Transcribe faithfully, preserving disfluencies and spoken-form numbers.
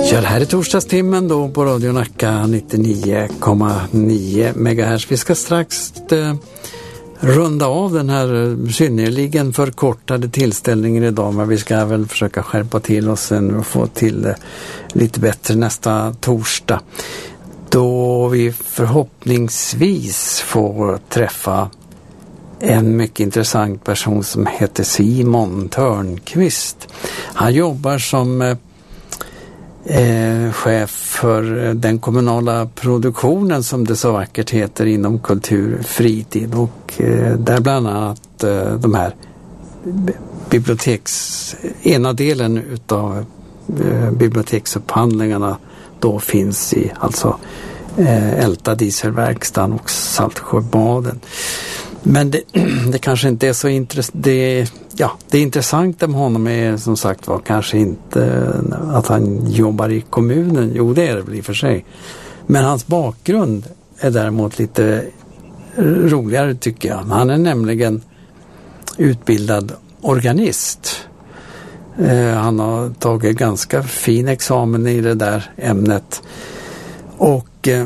Ja, det här är torsdagstimmen då på Radio Nacka nittionio komma nio megahertz. Vi ska strax eh, runda av den här synnerligen förkortade tillställningen idag, men vi ska väl försöka skärpa till oss sen och få till det lite bättre nästa torsdag. Då vi förhoppningsvis får träffa en mycket intressant person som heter Simon Törnqvist. Han jobbar som eh, chef för den kommunala produktionen, som det så vackert heter, inom kultur, fritid, och eh, där bland annat eh, de här biblioteks, ena delen utav eh, biblioteksupphandlingarna då finns i alltså eh, Älta dieselverkstan och Saltsjöbaden. Men det, det kanske inte är så intressant. Det, ja, det intressanta med honom är som sagt var kanske inte att han jobbar i kommunen. Jo, det är det väl i och för sig. Men hans bakgrund är däremot lite roligare, tycker jag. Han är nämligen utbildad organist. Eh, han har tagit ganska fin examen i det där ämnet. Och eh,